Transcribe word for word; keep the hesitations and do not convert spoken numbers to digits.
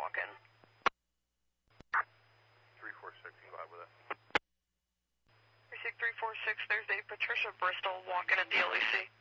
walk-in. three four six, you can go ahead with it. Precinct three four six, there's a Patricia Bristol walk-in at the L E C.